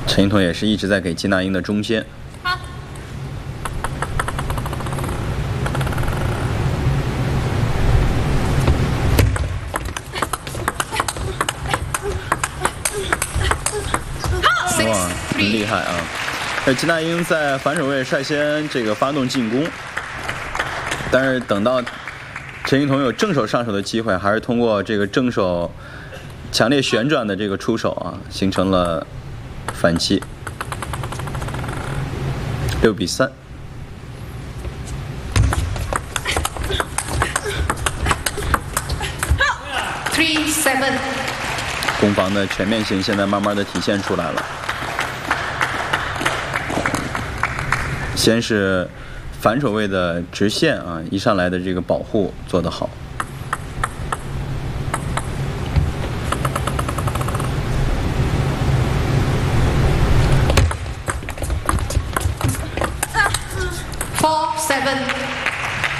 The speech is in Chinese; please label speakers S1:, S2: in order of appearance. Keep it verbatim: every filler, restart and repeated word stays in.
S1: 陈一桐也是一直在给金娜英的中间。
S2: 好。
S1: 哇，很厉害啊！那金娜英在反手位率先这个发动进攻，但是等到陈一桐有正手上手的机会，还是通过这个正手强烈旋转的这个出手啊，形成了反击。六比三。
S2: Three seven。
S1: 攻防的全面性现在慢慢的体现出来了。先是反手位的直线啊，一上来的这个保护做得好。
S2: Four seven。